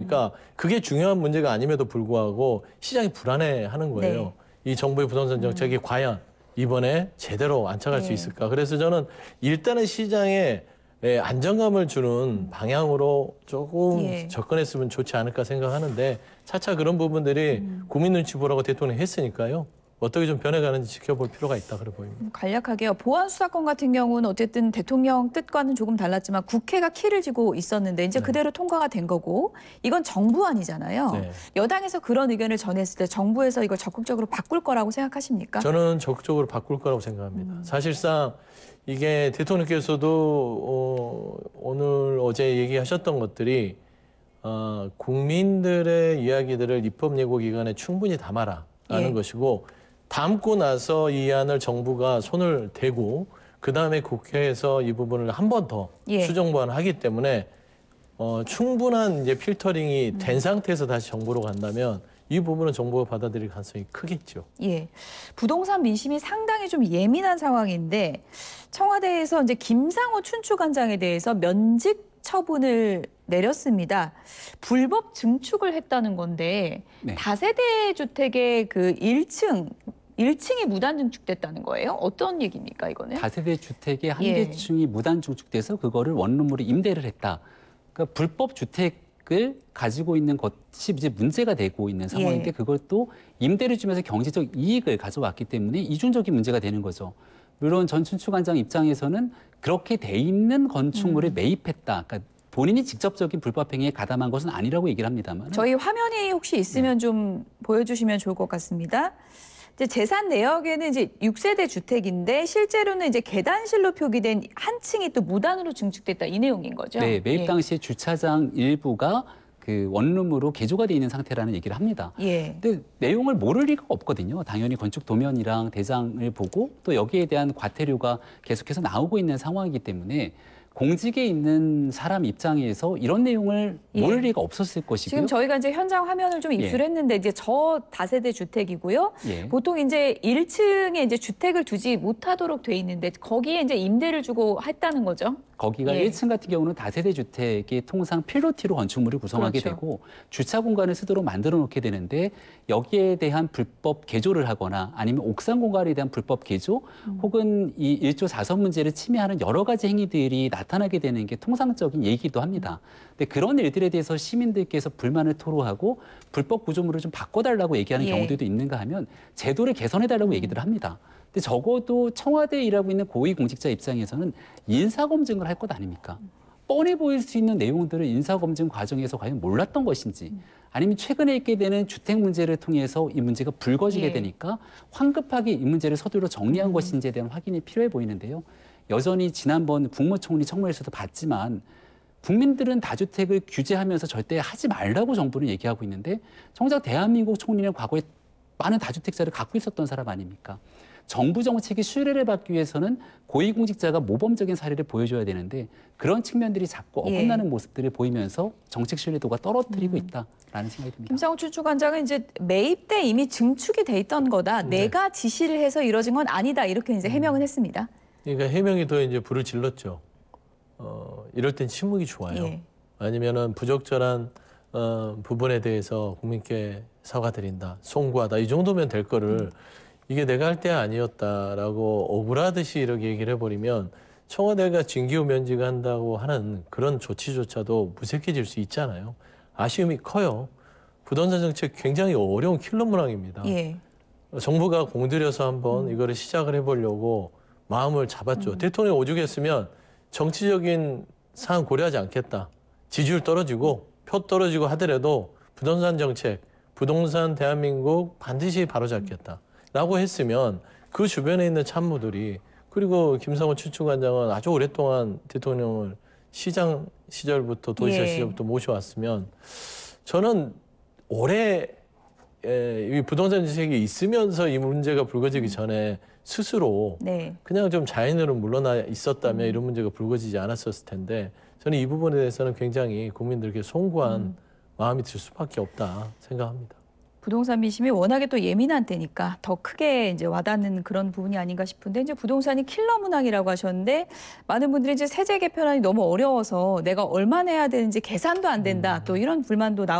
그러니까 그게 중요한 문제가 아님에도 불구하고 시장이 불안해하는 거예요. 이 정부의 부동산 정책이 과연 이번에 제대로 안착할 수 있을까. 그래서 저는 일단은 시장에 안정감을 주는 방향으로 조금 접근했으면 좋지 않을까 생각하는데 차차 그런 부분들이 국민 눈치 보라고 대통령이 했으니까요. 어떻게 좀 변해가는지 지켜볼 필요가 있다 그래 보입니다. 간략하게요. 보안 수사권 같은 경우는 어쨌든 대통령 뜻과는 조금 달랐지만 국회가 키를 쥐고 있었는데 이제 그대로 통과가 된 거고 이건 정부안이잖아요. 여당에서 그런 의견을 전했을 때 정부에서 이걸 적극적으로 바꿀 거라고 생각하십니까? 저는 적극적으로 바꿀 거라고 생각합니다. 사실상 이게 대통령께서도 오늘 어제 얘기하셨던 것들이 국민들의 이야기들을 입법예고기간에 충분히 담아라라는 것이고 담고 나서 이 안을 정부가 손을 대고 그다음에 국회에서 이 부분을 한 번 더 수정 보완하기 때문에 충분한 이제 필터링이 된 상태에서 다시 정부로 간다면 이 부분은 정부가 받아들일 가능성이 크겠죠. 예, 부동산 민심이 상당히 좀 예민한 상황인데 청와대에서 이제 김상호 춘추관장에 대해서 면직 처분을 내렸습니다. 불법 증축을 했다는 건데 다세대 주택의 그 1층이 무단 증축됐다는 거예요? 어떤 얘기입니까, 이거는? 다세대 주택의 한 개층이 무단 증축돼서 그거를 원룸으로 임대를 했다. 그러니까 불법 주택을 가지고 있는 것이 이제 문제가 되고 있는 상황인데 그것도 임대를 주면서 경제적 이익을 가져왔기 때문에 이중적인 문제가 되는 거죠. 물론 전 춘추관장 입장에서는 그렇게 돼 있는 건축물을 매입했다. 그러니까 본인이 직접적인 불법 행위에 가담한 것은 아니라고 얘기를 합니다만. 저희 화면이 혹시 있으면 좀 보여주시면 좋을 것 같습니다. 이제 재산 내역에는 이제 6세대 주택인데 실제로는 이제 계단실로 표기된 한 층이 또 무단으로 증축됐다 이 내용인 거죠. 네, 매입 당시에 주차장 일부가 그 원룸으로 개조가 돼 있는 상태라는 얘기를 합니다. 근데 내용을 모를 리가 없거든요. 당연히 건축 도면이랑 대장을 보고 또 여기에 대한 과태료가 계속해서 나오고 있는 상황이기 때문에 공직에 있는 사람 입장에서 이런 내용을 모를 리가 없었을 것이고요. 지금 저희가 이제 현장 화면을 좀 입수했는데 이제 저 다세대 주택이고요. 보통 이제 1층에 이제 주택을 두지 못하도록 돼 있는데 거기에 이제 임대를 주고 했다는 거죠. 거기가 1층 같은 경우는 다세대 주택이 통상 필로티로 건축물을 구성하게 되고 주차 공간을 쓰도록 만들어 놓게 되는데 여기에 대한 불법 개조를 하거나 아니면 옥상 공간에 대한 불법 개조 혹은 이 1조 4선 문제를 침해하는 여러 가지 행위들이 나타나게 되는 게 통상적인 얘기도 합니다. 근데 그런 일들에 대해서 시민들께서 불만을 토로하고 불법 구조물을 좀 바꿔달라고 얘기하는 경우들도 있는가 하면 제도를 개선해달라고 얘기들을 합니다. 근데 적어도 청와대에 일하고 있는 고위공직자 입장에서는 인사검증을 할 것 아닙니까? 뻔해 보일 수 있는 내용들을 인사검증 과정에서 과연 몰랐던 것인지 아니면 최근에 있게 되는 주택 문제를 통해서 이 문제가 불거지게 되니까 황급하게 이 문제를 서두로 정리한 것인지에 대한 확인이 필요해 보이는데요. 여전히 지난번 국무총리 청문회에서도 봤지만 국민들은 다주택을 규제하면서 절대 하지 말라고 정부는 얘기하고 있는데 정작 대한민국 총리는 과거에 많은 다주택자를 갖고 있었던 사람 아닙니까? 정부 정책이 신뢰를 받기 위해서는 고위공직자가 모범적인 사례를 보여줘야 되는데 그런 측면들이 자꾸 어긋나는 모습들을 보이면서 정책 신뢰도가 떨어뜨리고 있다라는 생각이 듭니다. 김상호 춘추관장은 이제 매입 때 이미 증축이 돼 있던 거다. 내가 지시를 해서 이뤄진 건 아니다. 이렇게 이제 해명은 했습니다. 그러니까 해명이 더 이제 불을 질렀죠. 이럴 땐 침묵이 좋아요. 아니면은 부적절한 부분에 대해서 국민께 사과드린다, 송구하다 이 정도면 될 거를 이게 내가 할 때 아니었다라고 억울하듯이 이렇게 얘기를 해버리면 청와대가 징계후 면직한다고 하는 그런 조치조차도 무색해질 수 있잖아요. 아쉬움이 커요. 부동산 정책 굉장히 어려운 킬러 문항입니다. 정부가 공들여서 한번 이거를 시작을 해보려고 마음을 잡았죠. 대통령이 오죽했으면 정치적인 사안 고려하지 않겠다. 지지율 떨어지고 표 떨어지고 하더라도 부동산 정책, 부동산 대한민국 반드시 바로잡겠다. 라고 했으면 그 주변에 있는 참모들이 그리고 김상호 춘추관장은 아주 오랫동안 대통령을 시장 시절부터 도지사 시절부터 모셔왔으면 저는 올해 이 부동산 정책이 있으면서 이 문제가 불거지기 전에 스스로 그냥 좀 자연으로 물러나 있었다면 이런 문제가 불거지지 않았었을 텐데 저는 이 부분에 대해서는 굉장히 국민들께 송구한 마음이 들 수밖에 없다 생각합니다. 부동산 민심이 워낙에 또 예민한 때니까 더 크게 이제 와닿는 그런 부분이 아닌가 싶은데 이제 부동산이 킬러 문항이라고 하셨는데 많은 분들이 이제 세제 개편안이 너무 어려워서 내가 얼마 내야 되는지 계산도 안 된다 또 이런 불만도